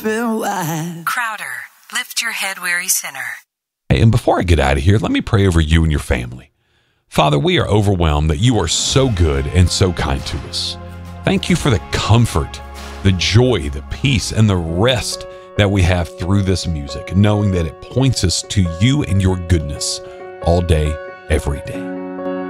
open wide. Crowder, lift your head, weary sinner. Hey, and before I get out of here, let me pray over you and your family. Father, we are overwhelmed that you are so good and so kind to us. Thank you for the comfort, the joy, the peace, and the rest that we have through this music, knowing that it points us to you and your goodness all day, every day.